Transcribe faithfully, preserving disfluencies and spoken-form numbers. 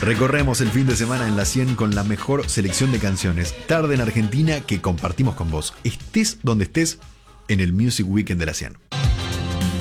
Recorremos el fin de semana en la cien con la mejor selección de canciones. Tarde en Argentina que compartimos con vos. Estés donde estés en el Music Weekend de la cien.